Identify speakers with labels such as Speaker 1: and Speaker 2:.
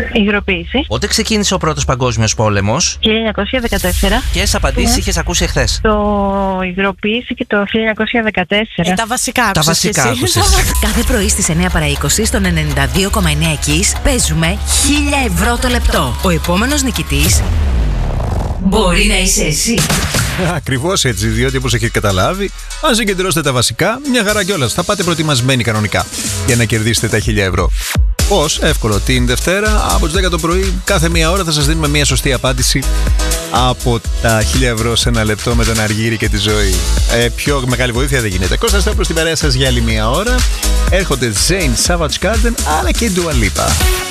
Speaker 1: Υγροποίηση.
Speaker 2: Πότε ξεκίνησε ο Πρώτος Παγκόσμιος Πόλεμος?
Speaker 1: 1914.
Speaker 2: Ποιες απαντήσεις είχες ακούσει εχθές?
Speaker 1: Το υγροποίηση και το 1914.
Speaker 3: Τα βασικά
Speaker 2: Τα βασικά άκουσες.
Speaker 4: Κάθε πρωί στις 9 παρά 20 στον 92,9 Kiss παίζουμε 1.000 ευρώ το λεπτό. Ο επόμενος νικητής μπορεί να είσαι εσύ.
Speaker 5: Ακριβώς έτσι, διότι όπως έχετε καταλάβει, αν συγκεντρώσετε τα βασικά, μια χαρά κιόλας. Θα πάτε προετοιμασμένοι κανονικά για να κερδίσετε τα 1.000 ευρώ. Πώς? Εύκολο. Την Δευτέρα από τις 10 το πρωί, κάθε μία ώρα θα σας δίνουμε μια σωστή απάντηση από τα 1.000 ευρώ σε ένα λεπτό με τον Αργύρη και τη Ζωή. Πιο μεγάλη βοήθεια δεν γίνεται. Κώστας Σταύρος στην παρέα σας για άλλη μία ώρα. Έρχονται Zayn, Savage Garden αλλά και Dua Lipa.